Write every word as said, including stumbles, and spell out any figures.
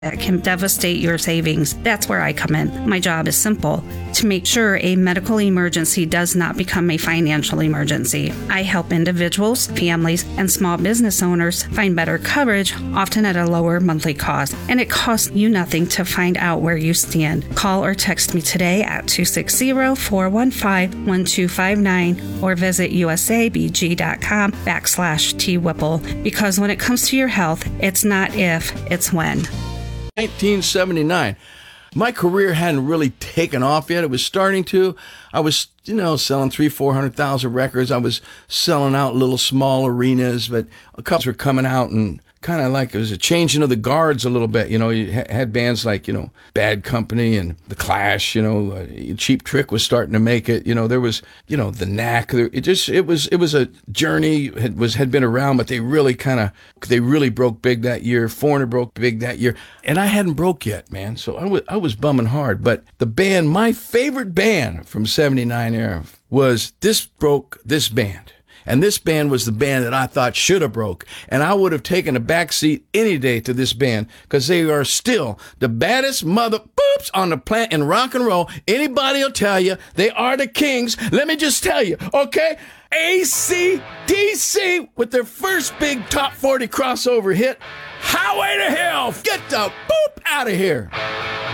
that can devastate your savings. That's where I come in. My job is simple: to make sure a medical emergency does not become a financial emergency. I help individuals, families, and small business owners find better coverage, often at a lower monthly cost. And it costs you nothing to find out where you stand. Call or text me today at two six zero, four one five, one two five nine or visit usabg.com backslash T-Whipple. Because when it comes to your health, it's not if, it's when. nineteen seventy-nine. My career hadn't really taken off yet. It was starting to. I was, you know, selling three, four hundred thousand records. I was selling out little small arenas, but a couple were coming out and kind of like it was a changing of the guards a little bit. You know, you ha- had bands like, you know, Bad Company and The Clash. You know, uh, Cheap Trick was starting to make it. You know, there was, you know, The Knack. There, it just, it was, it was a journey. Had was had been around, but they really kind of, they really broke big that year. Foreigner broke big that year, and I hadn't broke yet, man. So I was, I was bumming hard. But the band, my favorite band from seventy-nine era, was This Broke This Band. And this band was the band that I thought should have broke. And I would have taken a back seat any day to this band because they are still the baddest mother boops on the planet in rock and roll. Anybody will tell you they are the kings. Let me just tell you, okay? A C D C with their first big top forty crossover hit, Highway to Hell. Get the boop out of here.